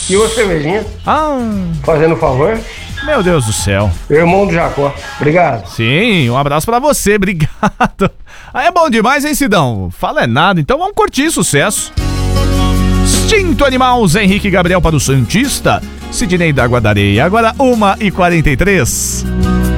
E uma cervejinha, Ah, fazendo um favor. meu Deus do céu. Irmão do Jacó. Obrigado. Sim, um abraço pra você, obrigado. Ah, é bom demais, hein, Sidão? Fala é nada, então vamos curtir sucesso. Instinto Animal, Zé Henrique Gabriel para o Santista, Sidney da Água da Areia. Agora 1h43.